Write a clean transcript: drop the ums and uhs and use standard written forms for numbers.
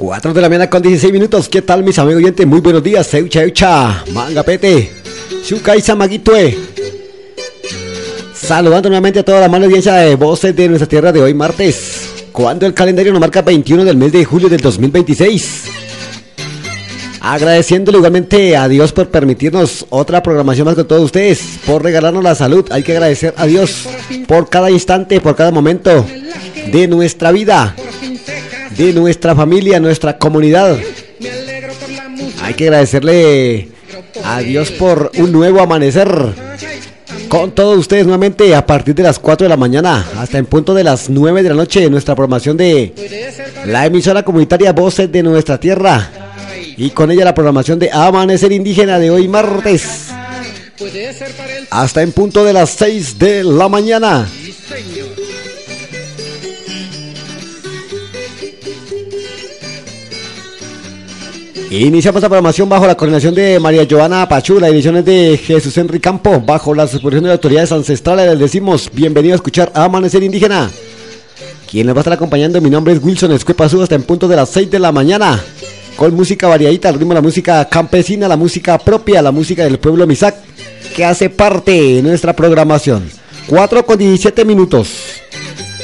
4 de la mañana con 16 minutos. ¿Qué tal, mis amigos oyentes? Muy buenos días. Eucha, eucha, mangapete, Shukaisa Maguitue. Saludando nuevamente a toda la mala audiencia de voces de nuestra tierra de hoy, martes, cuando el calendario nos marca 21 del mes de julio del 2026. Agradeciéndole igualmente a Dios por permitirnos otra programación más con todos ustedes, por regalarnos la salud. Hay que agradecer a Dios por cada instante, por cada momento de nuestra vida, de nuestra familia, nuestra comunidad. Hay que agradecerle a Dios por un nuevo amanecer con todos ustedes nuevamente a partir de las 4 de la mañana hasta en punto de las 9 de la noche. Nuestra programación de la emisora comunitaria Voces de Nuestra Tierra, y con ella la programación de Amanecer Indígena de hoy martes hasta en punto de las 6 de la mañana. Iniciamos la programación bajo la coordinación de María Joana Pachú, las ediciones de Jesús Henry Campo, bajo la supervisión de las autoridades ancestrales. Les decimos bienvenido a escuchar Amanecer Indígena. Quien les va a estar acompañando, mi nombre es Wilson Escuepazú, hasta en punto de las 6 de la mañana, con música variadita, al ritmo de la música campesina, la música propia, la música del pueblo Misak, que hace parte de nuestra programación. 4 con 17 minutos.